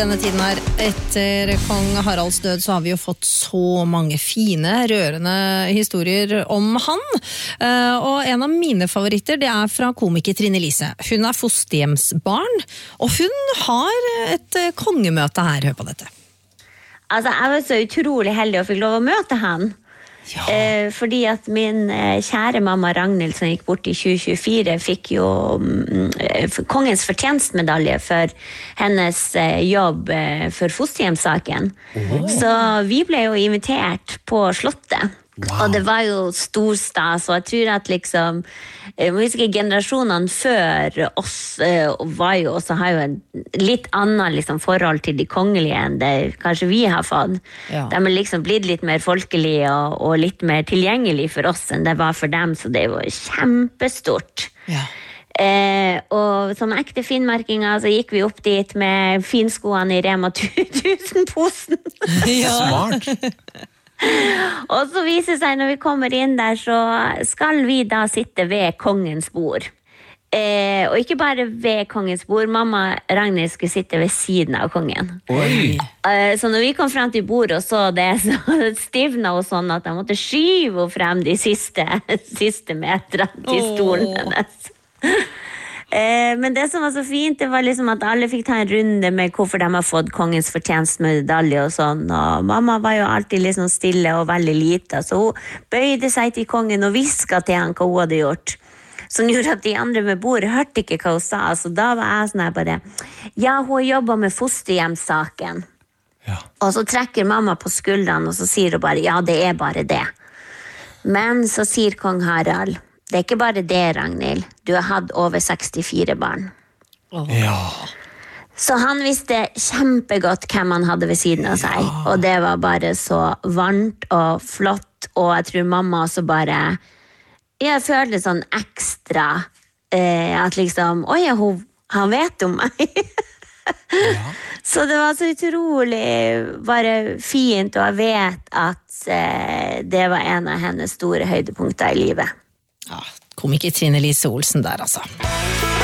Denne tiden her, etter kong Haralds død, så har vi jo fått så mange fine, rørende historier om han. Og en av mine favoritter, det er fra komiker Trine Lise. Hun er fosterhjemsbarn, og hun har et kongemøte her. Hør på dette. Altså, jeg var så utrolig heldig å fikk lov å møte han. Ja. Fordi at min kjære mamma Ragnhild som gikk bort i 2024 fikk jo kongens fortjenstmedalje for hennes jobb for fosterhjemssaken. Så vi ble jo invitert på slottet. Wow. Og det var jo storstas, og jeg tror at liksom generasjonene før oss var jo også, har jo en litt annen liksom, forhold til de kongelige enn det kanskje vi har fått. Ja. De er liksom blitt litt mer folkelige og litt mer tilgjengelige for oss enn det var for dem, så det var kjempestort. Ja. Og som ekte finnmarkinger så gikk vi opp dit med finskoene i Rema 1000-posen. Ja. Smart! Og så viser det seg når vi kommer inn der, så skal vi da sitte ved kongens bord. Og ikke bare ved kongens bord, mamma Ragnhild skulle sitte ved siden av kongen. Så når vi kom frem til bordet og så det, så stivna hun sånn at jeg måtte skyve frem de siste metrene til stolen hennes. Men det som var så fint, det var liksom at alle fikk ta en runde med hvorfor de har fått kongens fortjenstmedalje og sånn, og mamma var jo alltid liksom stille og veldig lite, så hun bøyde seg til kongen og visket til han hva hun hadde gjort, som gjorde at de andre med bordet hørte ikke hva hun sa, så da var jeg sånn her bare, ja, hun jobbet med fosterhjemssaken, ja. Og så trekker mamma på skuldrene, og så sier hun bare, ja, det er bare det. Men så sier kong Harald, det er ikke bare det, Ragnhild. Du har hatt over 64 barn. Ja. Så han visste kjempegodt hvem han hadde ved siden av seg. Ja. Og det var bare så varmt og flott. Og jeg tror mamma også bare... Jeg følte sånn ekstra at liksom... Oi, han vet om meg. Ja. Så det var så utrolig bare fint. Og jeg vet at det var en av hennes store høydepunkter i livet. Ja, komiker Trine Lise Olsen der, altså.